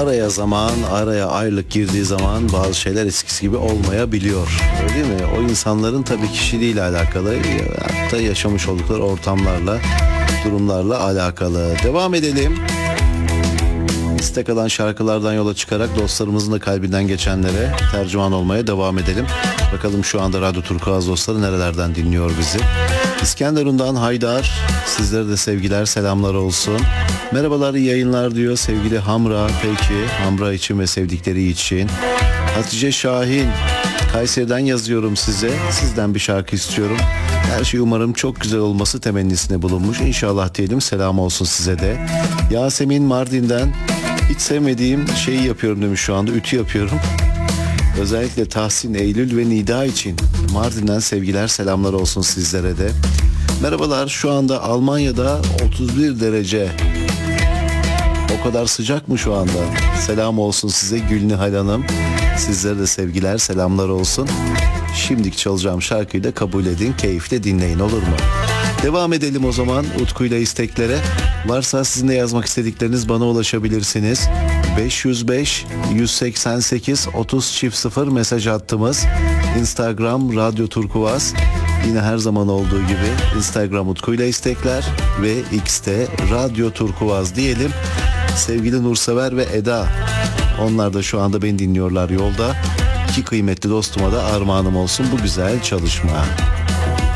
araya zaman, araya aylık girdiği zaman bazı şeyler eskisi gibi olmayabiliyor. Öyle değil mi? O insanların tabii kişiliğiyle alakalı, hatta yaşamış oldukları ortamlarla, durumlarla alakalı. Devam edelim. İstek alan şarkılardan yola çıkarak dostlarımızın da kalbinden geçenlere tercüman olmaya devam edelim. Bakalım şu anda Radyo Turkuaz dostları nerelerden dinliyor bizi. İskenderun'dan Haydar, sizlere de sevgiler, selamlar olsun. Merhabalar, iyi yayınlar diyor sevgili Hamra. Peki, Hamra için ve sevdikleri için. Hatice Şahin, Kayseri'den yazıyorum size. Sizden bir şarkı istiyorum. Her şey umarım çok güzel olması temennisine bulunmuş. İnşallah diyelim, selam olsun size de. Yasemin Mardin'den, hiç sevmediğim şeyi yapıyorum demiş, şu anda ütü yapıyorum. Özellikle Tahsin, Eylül ve Nida için Mardin'den sevgiler, selamlar olsun sizlere de. Merhabalar, şu anda Almanya'da 31 derece. O kadar sıcak mı şu anda? Selam olsun size Gülnihal Hanım. Sizlere de sevgiler, selamlar olsun. Şimdiki çalacağım şarkıyı da kabul edin, keyifle dinleyin, olur mu? Devam edelim o zaman Utku'yla isteklere. Varsa sizin de yazmak istedikleriniz, bana ulaşabilirsiniz. 505 188 30 mesaj attığımız Instagram Radyo Turkuaz. Yine her zaman olduğu gibi Instagram Utku'yla istekler ve X'te Radyo Turkuaz diyelim. Sevgili Nursever ve Eda, onlar da şu anda beni dinliyorlar yolda. İki kıymetli dostuma da armağanım olsun bu güzel çalışma.